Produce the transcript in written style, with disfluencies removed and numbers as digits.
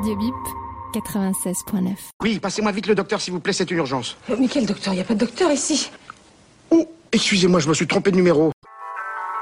Radio Bip 96.9. Oui, passez-moi vite le docteur, s'il vous plaît, c'est une urgence. Mais quel docteur? Il n'y a pas de docteur ici. Oh, excusez-moi, je me suis trompé de numéro.